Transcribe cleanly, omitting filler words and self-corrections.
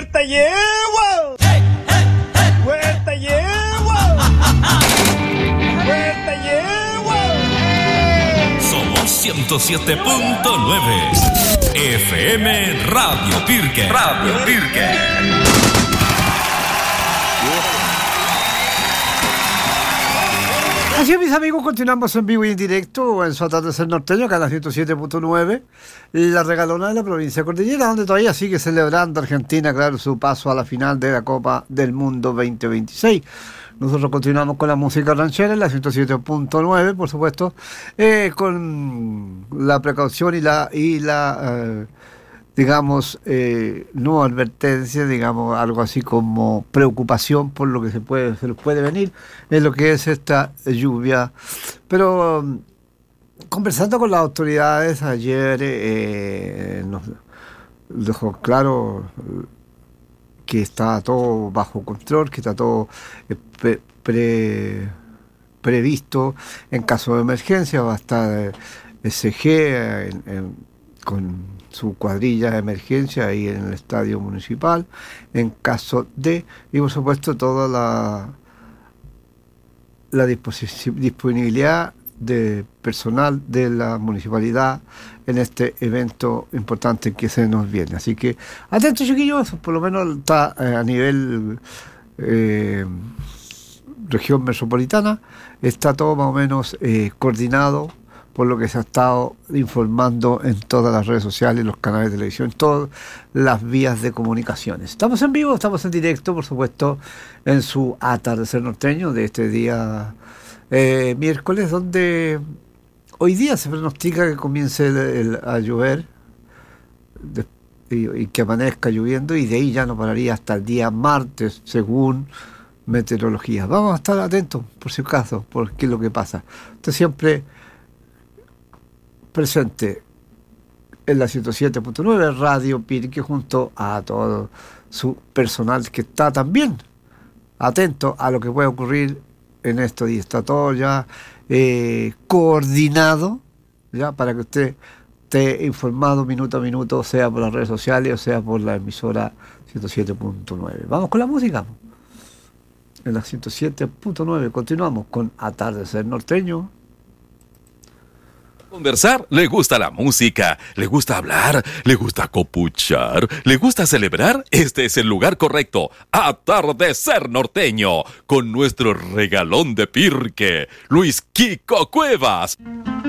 ¡Huerta llevo! ¡Huerta llevo! ¡Huerta llevo! Somos 107.9 FM Radio Pirque. Radio Pirque. Así es, mis amigos, continuamos en vivo y en directo en su atardecer norteño, acá en la 107.9, la regalona de la provincia de Cordillera, donde todavía sigue celebrando Argentina, claro, su paso a la final de la Copa del Mundo 2026. Nosotros continuamos con la música ranchera en la 107.9, por supuesto, con la precaución y la digamos, no advertencia, digamos, algo así como preocupación por lo que se les puede venir en lo que es esta lluvia. Pero conversando con las autoridades ayer, nos dejó claro que está todo bajo control, que está todo previsto en caso de emergencia. Va a estar SG con su cuadrilla de emergencia ahí en el estadio municipal, en caso de, y por supuesto toda la disponibilidad de personal de la municipalidad en este evento importante que se nos viene. Así que atentos, chiquillos, por lo menos está a nivel región metropolitana, está todo más o menos coordinado, por lo que se ha estado informando en todas las redes sociales, los canales de televisión, todas las vías de comunicaciones. Estamos en vivo, estamos en directo, por supuesto, en su atardecer norteño de este día miércoles, donde hoy día se pronostica que comience a llover y que amanezca lloviendo, y de ahí ya no pararía hasta el día martes, según meteorología. Vamos a estar atentos, por si acaso, por qué es lo que pasa. Usted siempre presente en la 107.9 Radio Pirque, junto a todo su personal que está también atento a lo que puede ocurrir en estos días. Está todo ya coordinado, ya, para que usted esté informado minuto a minuto, sea por las redes sociales o sea por la emisora 107.9. Vamos con la música. En la 107.9 continuamos con Atardecer Norteño. Conversar, le gusta la música, le gusta hablar, le gusta copuchar, le gusta celebrar. Este es el lugar correcto. Atardecer Norteño, con nuestro regalón de Pirque, Luis Kiko Cuevas.